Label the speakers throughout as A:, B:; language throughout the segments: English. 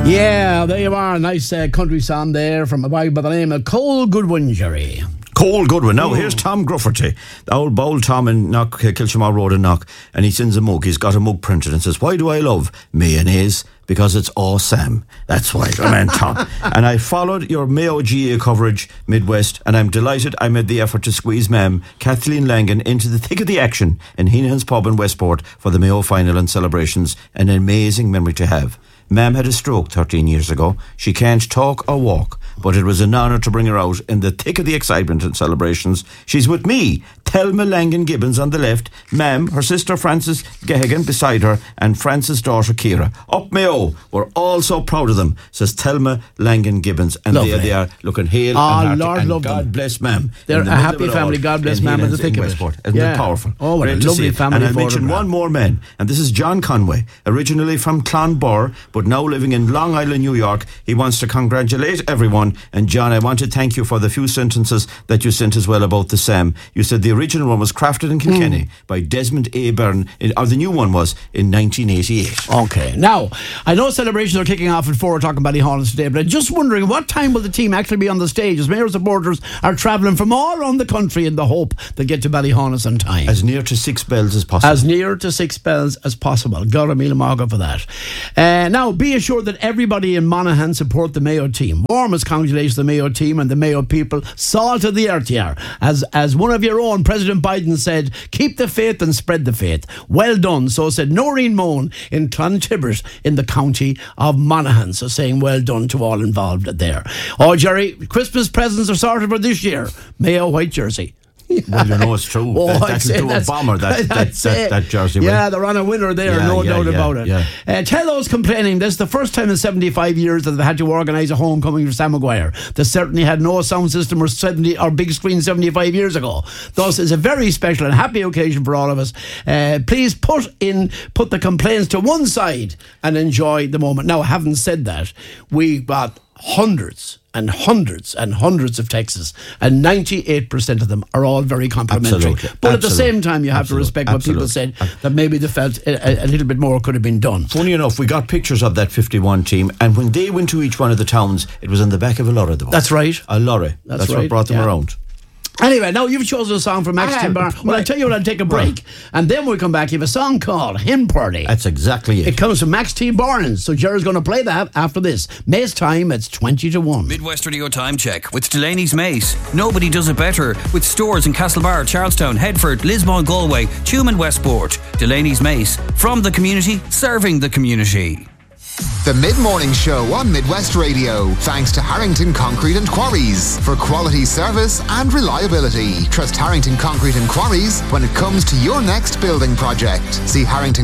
A: Yeah, there you are. Nice country song there from a boy by the name of Cole Goodwin, Jerry.
B: Cole Goodwin. Now, here's Tom Grufferty, the old bold Tom in Knock, Kilshamore Road in Knock, and he sends a mug. He's got a mug printed and says, "Why do I love mayonnaise? Because it's awesome." That's why, man, Tom. And I followed your Mayo GA coverage, Midwest, and I'm delighted I made the effort to squeeze Ma'am Kathleen Langan into the thick of the action in Heenan's Pub in Westport for the Mayo final and celebrations. An amazing memory to have. Ma'am had a stroke 13 years ago. She can't talk or walk, but it was an honour to bring her out in the thick of the excitement and celebrations. She's with me, Thelma Langan Gibbons on the left, Ma'am, her sister Frances Gehagan beside her, and Frances' daughter Ciara. Up Mayo, we're all so proud of them, says Thelma Langan Gibbons. And there they are, looking hale and hearty.
A: Lord
B: and
A: love
B: God
A: them.
B: Bless Ma'am.
A: They're a happy family. God bless Ma'am in the thick of it.
B: Isn't it powerful?
A: Oh, what
B: Great
A: a
B: to
A: lovely
B: see.
A: family.
B: And I'll mention one more man, and this is John Conway, originally from Clonbur, but now living in Long Island, New York. He wants to congratulate everyone. And John, I want to thank you for the few sentences that you sent as well about the Sam. You said the original one was crafted in Kilkenny by Desmond A. Byrne, or the new one was in 1988.
A: Okay, now I know celebrations are kicking off at 4 o'clock in Ballyhonus today, but I'm just wondering what time will the team actually be on the stage, as Mayo supporters are travelling from all around the country in the hope they'll get to Ballyhonus on time.
B: As near to 6 bells as possible.
A: As near to 6 bells as possible. God, a mile maga for that. Now, be assured that everybody in Monaghan support the Mayo team. Warmest congratulations to the Mayo team and the Mayo people. Salt of the earth here. As one of your own, President Biden, said, keep the faith and spread the faith. Well done. So said Noreen Moan in Clontibbert in the county of Monaghan. So saying well done to all involved there. Oh, Jerry, Christmas presents are sorted for this year. Mayo white jersey.
B: Well, you know it's true. That'll do a bomber, that jersey.
A: Yeah, they're on a winner there, no doubt about it.
B: Yeah.
A: Tell those complaining, this is the first time in 75 years that they've had to organise a homecoming for Sam Maguire. They certainly had no sound system or big screen 75 years ago. Thus, it's a very special and happy occasion for all of us. Please put the complaints to one side and enjoy the moment. Now, having said that, we got hundreds and hundreds and hundreds of texts, and 98% of them are all very complimentary. But at the same time, you have to respect what people said, that maybe they felt a little bit more could have been done.
B: Funny enough, we got pictures of that 51 team, and when they went to each one of the towns, it was in the back of a lorry.
A: That's right.
B: A lorry. That's what brought them around.
A: Anyway, now you've chosen a song from Max T. Barnes. Well, I'll tell you what, I'll take a break. And then we'll come back. You have a song called Hymn Party.
B: That's exactly it.
A: It comes from Max T. Barnes. So Jerry's going to play that after this. May's time, it's 20 to 1.
C: Midwest Radio Time Check with Delaney's Mace. Nobody does it better. With stores in Castlebar, Charlestown, Headford, Lismore, Galway, Tuam and Westport. Delaney's Mace. From the community, serving the community.
D: The Mid-Morning Show on Midwest Radio. Thanks to Harrington Concrete and Quarries. For quality service and reliability. Trust Harrington Concrete and Quarries when it comes to your next building project. See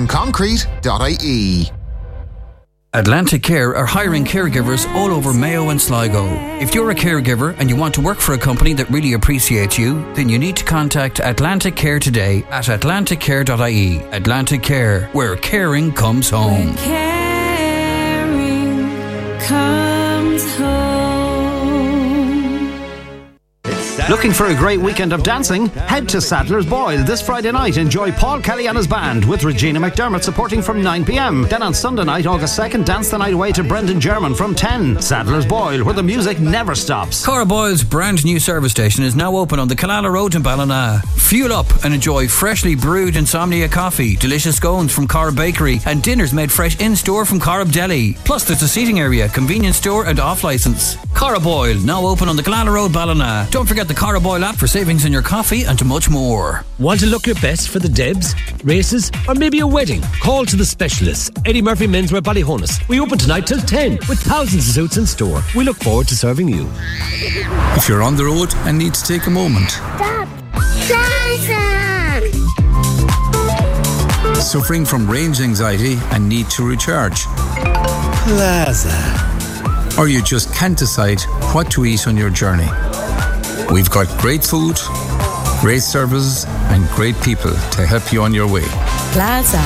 D: harringtonconcrete.ie.
C: Atlantic Care are hiring caregivers all over Mayo and Sligo. If you're a caregiver and you want to work for a company that really appreciates you, then you need to contact Atlantic Care today at atlanticcare.ie. Atlantic Care, where caring comes home.
E: Comes home.
F: Looking for a great weekend of dancing? Head to Sadler's Boyle this Friday night. Enjoy Paul Kelly and his band with Regina McDermott supporting from 9 p.m. Then on Sunday night, August 2nd, dance the night away to Brendan German from 10. Sadler's Boyle, where the music never stops.
C: Cara Boyle's brand new service station is now open on the Killala Road in Ballina. Fuel up and enjoy freshly brewed Insomnia coffee, delicious scones from Cara Bakery, and dinners made fresh in-store from Cara Deli. Plus there's a seating area, convenience store and off-licence. Cara Boyle, now open on the Killala Road, Ballina. Don't forget the Cara Boyle app for savings in your coffee and much more.
G: Want to look your best for the Debs, races, or maybe a wedding? Call to the specialists. Eddie Murphy Menswear Ballyhonus. We open tonight till 10 with thousands of suits in store. We look forward to serving you.
H: If you're on the road and need to take a moment.
E: Stop. Plaza.
H: Suffering from range anxiety and need to recharge.
E: Plaza.
H: Or you just can't decide what to eat on your journey. We've got great food, great services, and great people to help you on your way.
E: Plaza.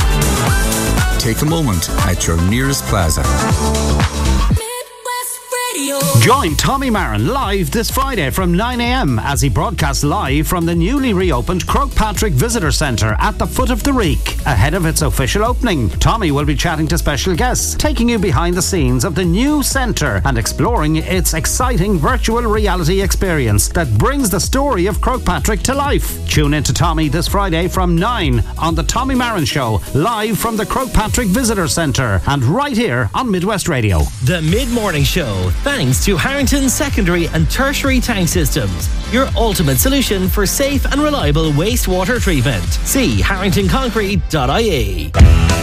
H: Take a moment at your nearest Plaza.
E: Midwest Radio.
F: Join Tommy Marin live this Friday from 9 a.m. as he broadcasts live from the newly reopened Croagh-Patrick Visitor Centre at the foot of the Reek. Ahead of its official opening, Tommy will be chatting to special guests, taking you behind the scenes of the new centre and exploring its exciting virtual reality experience that brings the story of Croagh-Patrick to life. Tune in to Tommy this Friday from 9 on the Tommy Marin Show, live from the Croagh-Patrick Visitor Centre and right here on Midwest Radio.
I: The Mid-Morning Show, thanks to Harrington Secondary and Tertiary Tank Systems, your ultimate solution for safe and reliable wastewater treatment. See harringtonconcrete.ie.